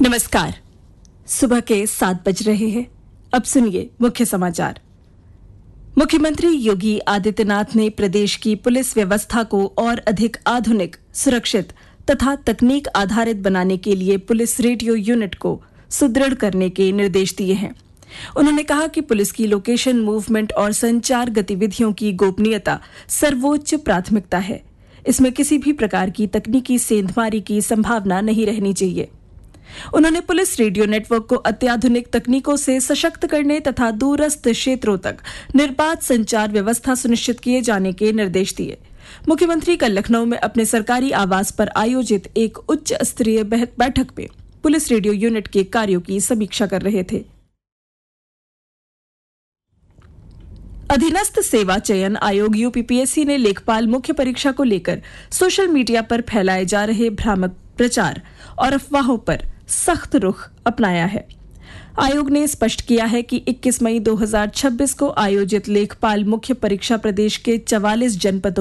नमस्कार। सुबह के 7 बज रहे हैं। अब सुनिए मुख्य समाचार। मुख्यमंत्री योगी आदित्यनाथ ने प्रदेश की पुलिस व्यवस्था को और अधिक आधुनिक, सुरक्षित तथा तकनीक आधारित बनाने के लिए पुलिस रेडियो यूनिट को सुदृढ़ करने के निर्देश दिए हैं। उन्होंने कहा कि पुलिस की लोकेशन मूवमेंट और संचार गतिविधियों की गोपनीयता सर्वोच्च प्राथमिकता है। इसमें किसी भी प्रकार की तकनीकी सेंधमारी की संभावना नहीं रहनी चाहिए। उन्होंने पुलिस रेडियो नेटवर्क को अत्याधुनिक तकनीकों से सशक्त करने तथा दूरस्थ क्षेत्रों तक निर्बाध संचार व्यवस्था सुनिश्चित किए जाने के निर्देश दिए। मुख्यमंत्री कल लखनऊ में अपने सरकारी आवास पर आयोजित एक उच्च स्तरीय बैठक में पुलिस रेडियो यूनिट के कार्यों की समीक्षा कर रहे थे। अधीनस्थ सेवा चयन आयोग यूपीपीएससी ने लेखपाल मुख्य परीक्षा को लेकर सोशल मीडिया पर फैलाए जा रहे भ्रामक प्रचार और अफवाहों पर सख्त रुख अपनाया है। आयोग ने स्पष्ट किया है कि 21 मई 2026 को आयोजित लेखपाल मुख्य परीक्षा प्रदेश के 44 जनपदों